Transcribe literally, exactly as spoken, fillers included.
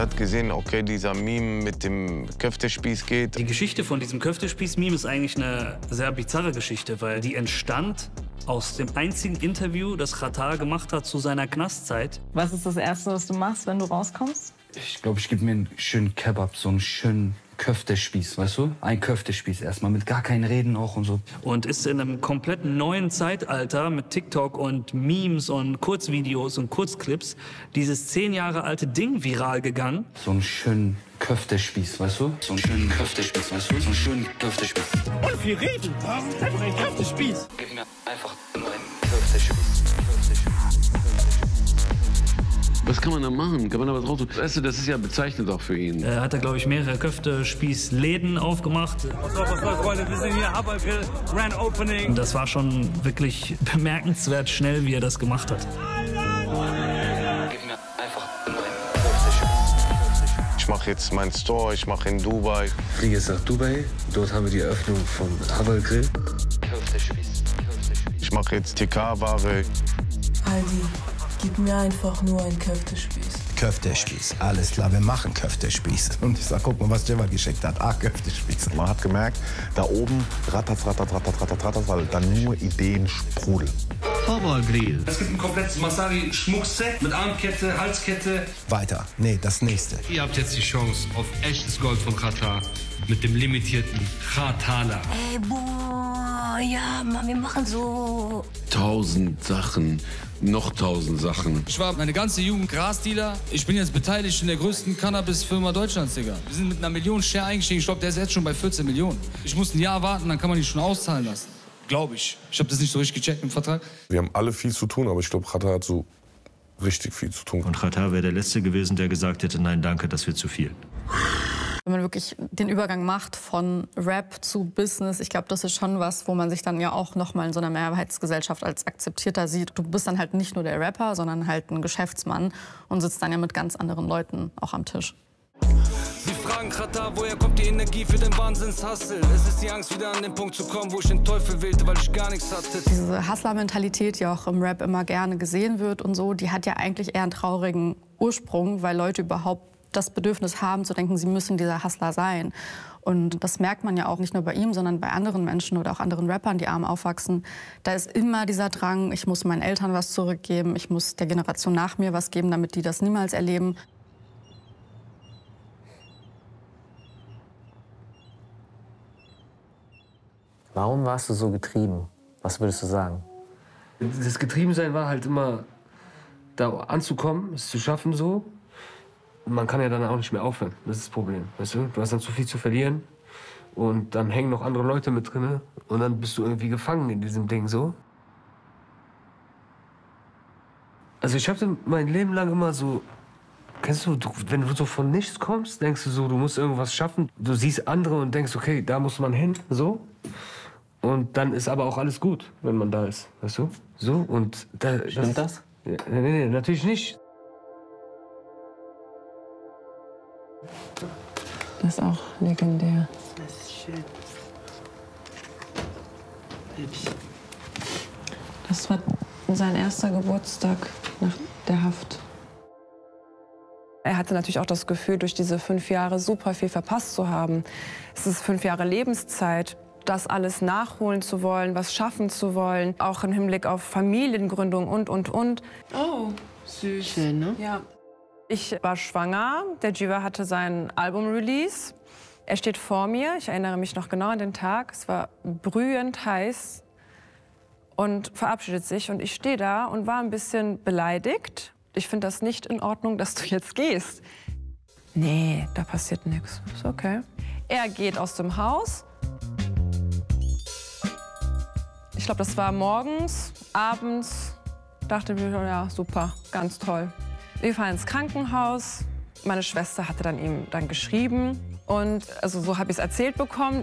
Der hat gesehen, okay, dieser Meme mit dem Köftespieß geht. Die Geschichte von diesem Köftespieß-Meme ist eigentlich eine sehr bizarre Geschichte, weil die entstand aus dem einzigen Interview, das Xatar gemacht hat zu seiner Knastzeit. Was ist das Erste, was du machst, wenn du rauskommst? Ich glaube, ich gebe mir einen schönen Kebab, so einen schönen Köftespieß, weißt du? Ein Köftespieß erstmal, mit gar keinen Reden auch und so. Und ist in einem komplett neuen Zeitalter mit TikTok und Memes und Kurzvideos und Kurzclips dieses zehn Jahre alte Ding viral gegangen. So einen schönen Köftespieß, weißt du? So einen schönen Köftespieß, weißt du? So einen schönen Köftespieß. Und viel reden, einfach ein Köftespieß. Gib mir einfach nur einen Köftespieß. Was kann man da machen? Kann man da was raus? Weißt du, das ist ja bezeichnend auch für ihn. Er hat da, glaube ich, mehrere Köftespießläden aufgemacht. Was soll, was soll, Freunde? Wir sind hier, Haber Grill, Grand Opening. Und das war schon wirklich bemerkenswert schnell, wie er das gemacht hat. Gib mir einfach nur einen Köftespieß. Ich mache jetzt meinen Store, ich mache in Dubai. Ich fliege jetzt nach Dubai. Dort haben wir die Eröffnung von Haber Grill. Köftespieß. Ich mache jetzt T K-Ware. Aldi, gib mir einfach nur einen Köftespieß. Köftespieß, alles klar, wir machen Köftespieß. Und ich sag, guck mal, was Jemma geschickt hat. Ah, Köftespieß. Man hat gemerkt, da oben rattert, rattert, rattert, rattert, rattert, weil dann nur Ideen sprudeln. Haber Grill. Es gibt ein komplettes Masari-Schmuckset mit Armkette, Halskette. Weiter, nee, das nächste. Ihr habt jetzt die Chance auf echtes Gold von Xatar mit dem limitierten Xataler. Ey, boah, ja, Mann, wir machen so. Tausend Sachen, noch tausend Sachen. Ich war meine ganze Jugend Grasdealer. Ich bin jetzt beteiligt in der größten Cannabis-Firma Deutschlands, Digga. Wir sind mit einer Million Share eingestiegen. Ich glaube, der ist jetzt schon bei vierzehn Millionen. Ich muss ein Jahr warten, dann kann man die schon auszahlen lassen. Glaube ich. Ich habe das nicht so richtig gecheckt im Vertrag. Wir haben alle viel zu tun, aber ich glaube, Xatar hat so richtig viel zu tun. Und Xatar wäre der Letzte gewesen, der gesagt hätte, nein, danke, das wird zu viel. Wenn man wirklich den Übergang macht von Rap zu Business, ich glaube, das ist schon was, wo man sich dann ja auch noch mal in so einer Mehrheitsgesellschaft als akzeptierter sieht. Du bist dann halt nicht nur der Rapper, sondern halt ein Geschäftsmann und sitzt dann ja mit ganz anderen Leuten auch am Tisch. Sie fragen Xatar, woher kommt die Energie für den Wahnsinns-Hustle? Es ist die Angst, wieder an den Punkt zu kommen, wo ich den Teufel wählte, weil ich gar nichts hatte. Diese Hustler-Mentalität, die auch im Rap immer gerne gesehen wird und so, die hat ja eigentlich eher einen traurigen Ursprung, weil Leute überhaupt das Bedürfnis haben, zu denken, sie müssen dieser Hustler sein. Und das merkt man ja auch nicht nur bei ihm, sondern bei anderen Menschen oder auch anderen Rappern, die arm aufwachsen. Da ist immer dieser Drang, ich muss meinen Eltern was zurückgeben, ich muss der Generation nach mir was geben, damit die das niemals erleben. Warum warst du so getrieben? Was würdest du sagen? Das Getriebensein war halt immer, da anzukommen, es zu schaffen so. Man kann ja dann auch nicht mehr aufhören, das ist das Problem. Weißt du? Du hast dann zu viel zu verlieren und dann hängen noch andere Leute mit drin und dann bist du irgendwie gefangen in diesem Ding so. Also ich hatte mein Leben lang immer so, kennst du, du, wenn du so von nichts kommst, denkst du so, du musst irgendwas schaffen. Du siehst andere und denkst, okay, da muss man hin, so. Und dann ist aber auch alles gut, wenn man da ist, weißt du? So, und da, Stimmt das? das? Nee, nee, nee, natürlich nicht. Das ist auch legendär. Das ist schön. Das war sein erster Geburtstag nach der Haft. Er hatte natürlich auch das Gefühl, durch diese fünf Jahre super viel verpasst zu haben. Es ist fünf Jahre Lebenszeit, das alles nachholen zu wollen, was schaffen zu wollen, auch im Hinblick auf Familiengründung und, und, und. Oh, süß. Schön, ne? Ja. Ich war schwanger, der Jiva hatte sein Album-Release. Er steht vor mir, ich erinnere mich noch genau an den Tag. Es war brühend heiß und verabschiedet sich. Und ich stehe da und war ein bisschen beleidigt. Ich finde das nicht in Ordnung, dass du jetzt gehst. Nee, da passiert nichts. Ist okay. Er geht aus dem Haus. Ich glaube, das war morgens, abends. Dachte mir, ja, super, ganz toll. Wir fahren ins Krankenhaus. Meine Schwester hatte dann ihm dann geschrieben. Und also so habe ich es erzählt bekommen.